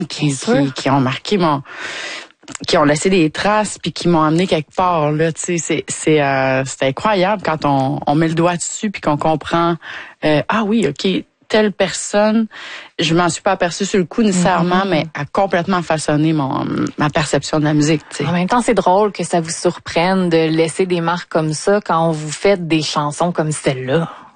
qui ont marqué qui ont laissé des traces puis qui m'ont amené quelque part là. Tu sais, c'est incroyable quand on met le doigt dessus puis qu'on comprend. Ah oui, ok. Telle personne, je m'en suis pas aperçue sur le coup nécessairement, mais a complètement façonné ma perception de la musique. T'sais. En même temps, c'est drôle que ça vous surprenne de laisser des marques comme ça quand vous faites des chansons comme celle-là.